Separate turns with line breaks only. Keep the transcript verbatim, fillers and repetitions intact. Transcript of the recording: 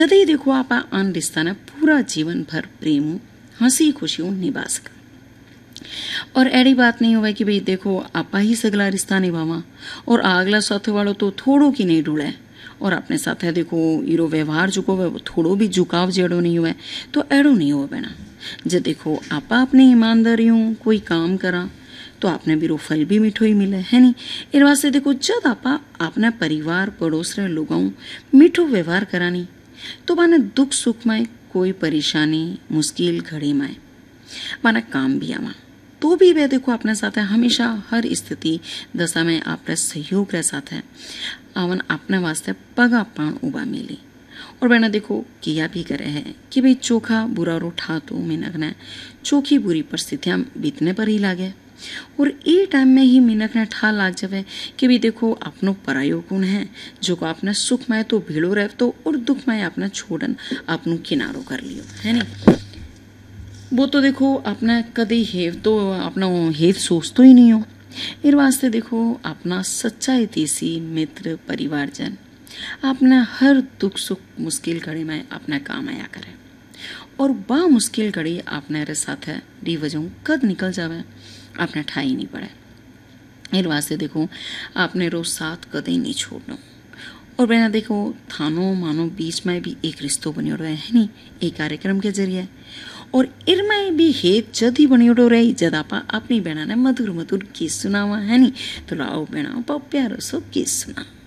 कदे देखो आप आन रिश्ता ने पूरा जीवन भर प्रेम हंसी खुशी निभा सका। और एड़ी बात नहीं हुआ कि भाई देखो आपा ही सगला रिश्ता निभावा और अगला साथ वालों तो थोड़ो की नहीं डूले और अपने साथ है देखो इरो व्यवहार जो को वो थोड़ो भी झुकाव जेड़ो नहीं हुआ तो एड़ो नहीं हुआ बेना। जब देखो आपा अपनी ईमानदारियों कोई काम करा तो आपने भी रो फल भी मिठो ही मिले है नहीं। इन वास्ते देखो जब आपा अपना परिवार पड़ोस रे लोगों मिठो व्यवहार करानी तो माने दुख सुख में कोई परेशानी मुश्किल घड़ी में माना काम भी आवा तो भी वे देखो अपने साथ है हमेशा हर स्थिति दशा में आपने सहयोग रे साथ है आवन अपने वास्ते पगा पान उबा मिली। और बहना देखो किया भी करे है कि भाई चोखा बुरा रो ठा तो मिनक ने चोखी बुरी परिस्थितियां बीतने पर ही लागे और ये टाइम में ही मिनक ने ठा लाग जावे कि भी देखो अपनो परायो गुण है जो को अपना सुख में तो भीड़ो रह तो और दुख में अपना छोड़न अपनो किनारो कर लियो है नहीं। वो तो देखो अपना कदी हेव तो अपना हेत सोचतो ही नहीं हो। इस वास्ते देखो अपना सच्चा इतिसी मित्र परिवारजन अपना हर दुख सुख मुश्किल घड़ी में अपना काम आया करे और बा मुश्किल घड़ी अपने रे साथ है डी वजह कद निकल जावे अपने ठाई नहीं पड़े। इस वास्ते देखो आपने रोज साथ कदे नहीं छोड़ना। और बहना देखो थानो मानो बीच में भी एक रिश्तो बनियो रहे है नहीं एक कार्यक्रम के जरिए और इरमें भी हेत जद ही बनियो रही जद आपा अपनी बहना ने मधुर मधुर गीत सुनावा है नहीं तो लाओ बहना प्यारो सो गीत सुना।